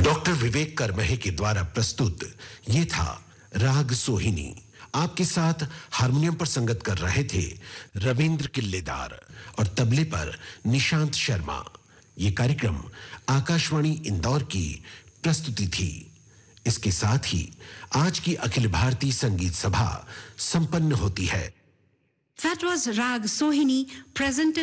Doctor विवेक करमहे के द्वारा प्रस्तुत ये था राग सोहिनी। आपके साथ हारमोनियम पर संगत कर रहे थे रविंद्र किल्लेदार और तबले पर निशांत शर्मा। ये कार्यक्रम आकाशवाणी इंदौर की प्रस्तुति थी। इसके साथ ही आज की अखिल भारतीय संगीत सभा संपन्न होती है। That was Rag Sohini presented